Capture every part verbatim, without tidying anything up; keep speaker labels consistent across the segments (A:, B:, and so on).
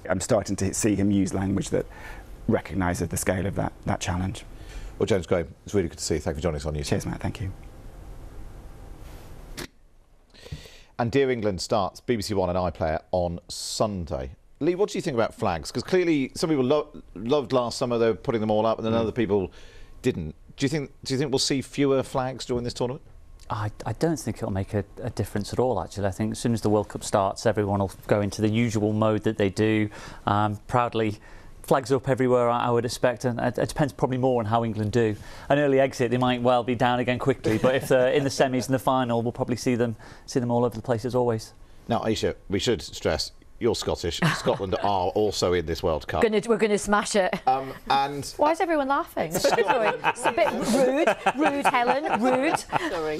A: I'm starting to see him use language that recognises the scale of that, that challenge.
B: Well, James Graham, it's really good to see you. Thank you for joining us on News.
A: Cheers, Matt. Thank you.
B: And Dear England starts B B C One and iPlayer on Sunday. Lee, what do you think about flags? Because clearly some people lo loved last summer, they were putting them all up, and then mm. other people didn't. Do you think do you think we'll see fewer flags during this tournament?
C: I, I don't think it'll make a, a difference at all, actually. I think as soon as the World Cup starts, everyone will go into the usual mode that they do. Um, proudly flags up everywhere, I would expect, and it depends probably more on how England do. An early exit, they might well be down again quickly, but if they're in the semis and the final, we'll probably see them see them all over the place as always.
B: Now, Aisha, we should stress, you're Scottish. Scotland are also in this World Cup.
D: Gonna, we're going to smash it.
B: Um, and
D: Why is everyone laughing? Sorry, it's a bit rude. Rude, Helen. Rude.
E: Sorry.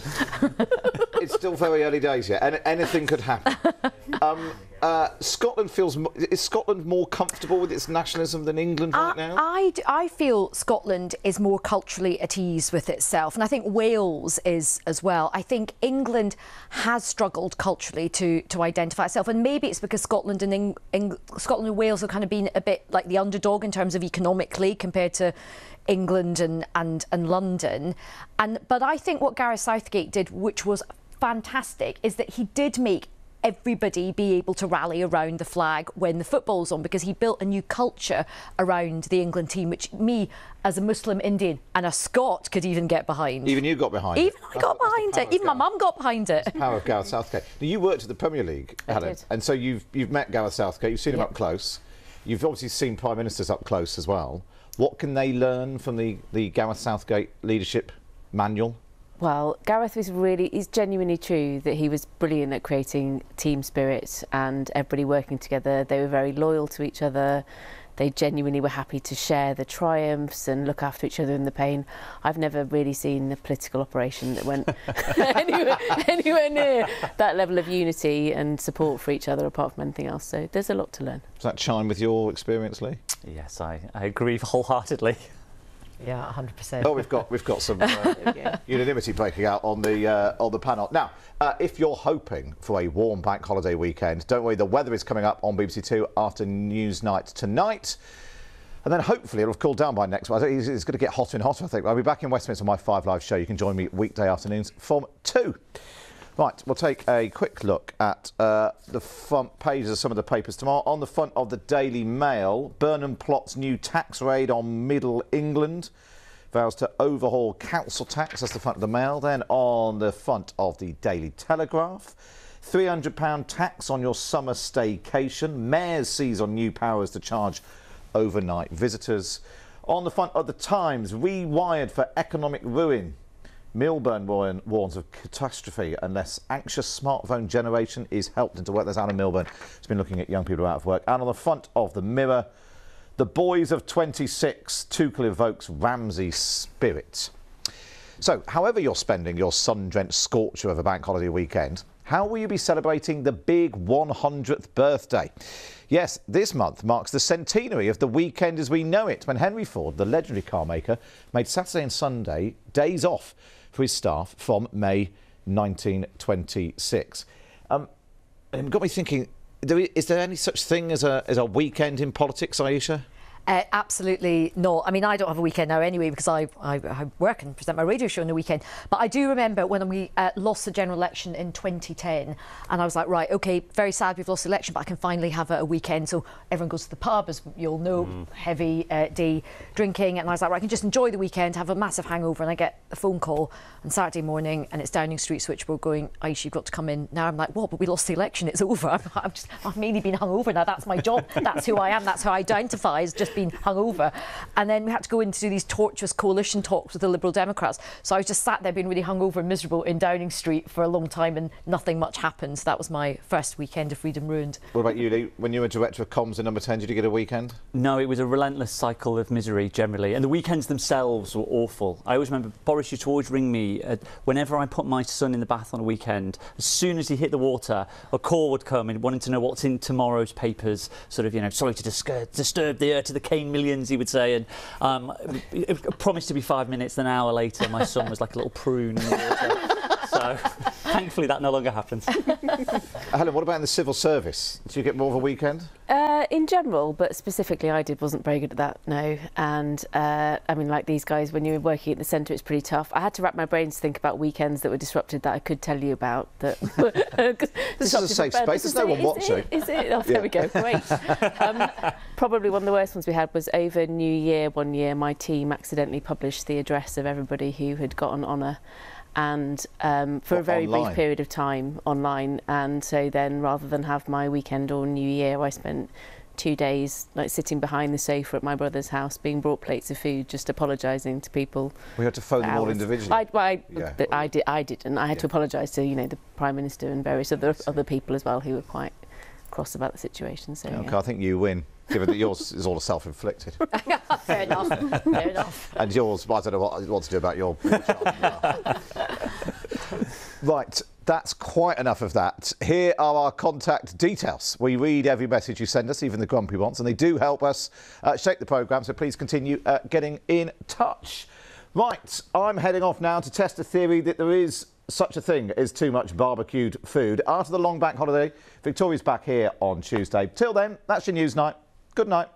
B: It's still very early days yet. Any, anything could happen. Um, uh, Scotland feels... Is Scotland more comfortable with its nationalism than England right
D: I,
B: now?
D: I, I feel Scotland is more culturally at ease with itself, and I think Wales is as well. I think England has struggled culturally to, to identify itself, and maybe it's because Scotland and Eng Eng Scotland and Wales have kind of been a bit like the underdog in terms of economically compared to England and, and, and London. And But I think what Gareth Southgate did, which was fantastic, is that he did make everybody be able to rally around the flag when the football's on, because he built a new culture around the England team, which me, as a Muslim Indian and a Scot, could even get behind.
B: Even you got behind
D: even
B: it?
D: Even I got behind it. Even my mum got behind it.
B: That's the power of Gareth Southgate. Now, you worked at the Premier League,
D: I
B: Helen,
D: did.
B: and so you've, you've met Gareth Southgate, you've seen him
D: Yep.
B: up close. You've obviously seen Prime Ministers up close as well. What can they learn from the, the Gareth Southgate leadership manual?
E: Well, Gareth was really, he's genuinely true that he was brilliant at creating team spirit and everybody working together. They were very loyal to each other. They genuinely were happy to share the triumphs and look after each other in the pain. I've never really seen a political operation that went anywhere, anywhere near that level of unity and support for each other, apart from anything else. So there's a lot to learn.
B: Does that chime with your experience, Lee?
C: Yes, I, I agree wholeheartedly.
D: Yeah, one hundred percent.
B: Oh, we've got we've got some uh, unanimity breaking out on the uh, on the panel. Now, uh, if you're hoping for a warm bank holiday weekend, don't worry. The weather is coming up on B B C Two after Newsnight tonight, and then hopefully it'll have cooled down by next week. It's, it's going to get hotter and hotter, I think. I'll be back in Westminster on my Five Live show. You can join me weekday afternoons from two. Right, we'll take a quick look at uh, the front pages of some of the papers tomorrow. On the front of the Daily Mail, Burnham plots new tax raid on Middle England, vows to overhaul council tax. That's the front of the Mail. Then on the front of the Daily Telegraph, three hundred pound tax on your summer staycation. Mayors seize on new powers to charge overnight visitors. On the front of the Times, rewired for economic ruin. Milburn warns of catastrophe unless anxious smartphone generation is helped into work. There's Alan Milburn, who's been looking at young people out of work. And on the front of the Mirror, the boys of twenty-six, Tuchel evokes Ramsey spirit. So, however you're spending your sun-drenched scorcher of a bank holiday weekend, how will you be celebrating the big one hundredth birthday? Yes, this month marks the centenary of the weekend as we know it, when Henry Ford, the legendary car maker, made Saturday and Sunday days off for his staff from May nineteen twenty-six. Um, it got me thinking, is there any such thing as a, as a weekend in politics, Aisha?
D: Uh, absolutely not. I mean, I don't have a weekend now anyway because I, I, I work and present my radio show on the weekend. But I do remember when we uh, lost the general election in twenty ten, and I was like, right, OK, very sad we've lost the election, but I can finally have a, a weekend. So everyone goes to the pub, as you'll know, mm. heavy uh, day drinking. And I was like, right, I can just enjoy the weekend, have a massive hangover. And I get a phone call on Saturday morning, and it's Downing Street switchboard going, Aisha, you've got to come in. Now I'm like, what? But we lost the election. It's over. I'm, I'm just, I've mainly been hungover now. That's my job. That's who I am. That's how I identify, as just been hungover. And then we had to go in to do these tortuous coalition talks with the Liberal Democrats. So I was just sat there being really hungover and miserable in Downing Street for a long time, and nothing much happened. So that was my first weekend of freedom ruined.
B: What about you, Lee? When you were director of comms in Number ten, did you get a weekend?
C: No, it was a relentless cycle of misery generally, and the weekends themselves were awful. I always remember Boris used to always ring me uh, whenever I put my son in the bath on a weekend. As soon as he hit the water, a call would come in wanting to know what's in tomorrow's papers, sort of, you know, sorry to disturb, disturb the ear to the cane millions, he would say, and um, it, it promised to be five minutes. An hour later, my son was like a little prune in the water. So Thankfully, that no longer happens.
B: Helen, what about in the civil service? Do you get more of a weekend?
E: Uh, in general, but specifically I did wasn't very good at that, no. And uh, I mean, like these guys, when you're working at the centre, it's pretty tough. I had to wrap my brains to think about weekends that were disrupted that I could tell you about. That
B: This is a safe space, there's no one watching.
E: Is it? Oh, there we go, great. Um, probably one of the worst ones we had was over New Year one year, my team accidentally published the address of everybody who had got an honour. And um, for
B: what,
E: a very
B: online?
E: brief period of time online, and so then rather than have my weekend or New Year, I spent two days like sitting behind the sofa at my brother's house, being brought plates of food, just apologising to people.
B: We had to phone them all individually.
E: I, I,
B: Yeah.
E: but I did. I didn't. I had
B: Yeah.
E: to apologise to you know the Prime Minister and various other other people as well who were quite cross about the situation. So
B: Okay,
E: yeah.
B: I think you win, given that yours is all self-inflicted.
D: Fair enough. Fair enough.
B: And yours, I don't know what, what to do about your child. Right, that's quite enough of that. Here are our contact details. We read every message you send us, even the grumpy ones, and they do help us uh, shape the programme, so please continue uh, getting in touch. Right, I'm heading off now to test the theory that there is such a thing as too much barbecued food. After the long bank holiday, Victoria's back here on Tuesday. Till then, that's your news night. Good night.